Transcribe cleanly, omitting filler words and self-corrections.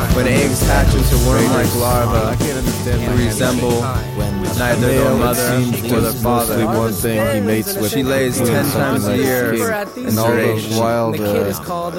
When eggs hatch into worm-like larvae I can't understand to resemble neither their mother nor their father. One thing he mates with. She lays 10 times a year and all those wild